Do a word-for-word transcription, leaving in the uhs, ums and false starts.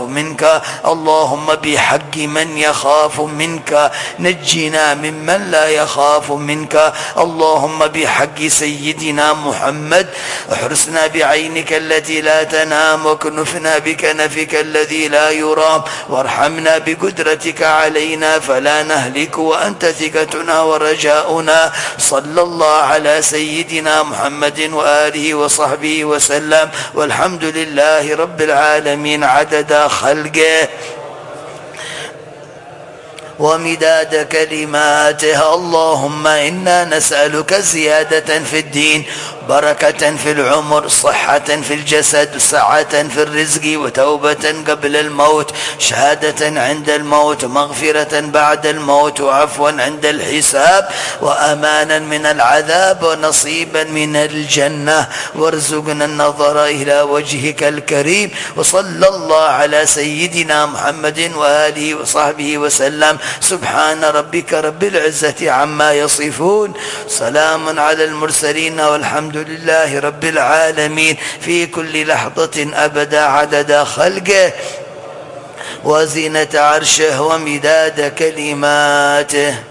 منك، اللهم بحق من يخاف منك نجنا ممن لا يخاف منك، اللهم بحق سيدنا محمد احرسنا بعينك التي لا تنام، وكنفنا بكنفك الذي لا يرام، وارحمنا بقدرتك علينا فلا نهلك وأنت ثقتنا ورجاؤنا. صلى الله على سيدنا محمد وآله وصحبه وسلم، والحمد لله رب العالمين عدد خلقه ومداد كلماته. اللهم إنا نسألك زيادة في الدين، بركة في العمر، صحة في الجسد، سعة في الرزق، وتوبة قبل الموت، شهادة عند الموت، مغفرة بعد الموت، وعفوا عند الحساب، وأمانا من العذاب، ونصيبا من الجنة، وارزقنا النظر إلى وجهك الكريم. وصلى الله على سيدنا محمد وآله وصحبه وسلم. سبحان ربك رب العزة عما يصفون، سلام على المرسلين، والحمد لله رب العالمين، في كل لحظة أبدا عدد خلقه وزينة عرشه ومداد كلماته.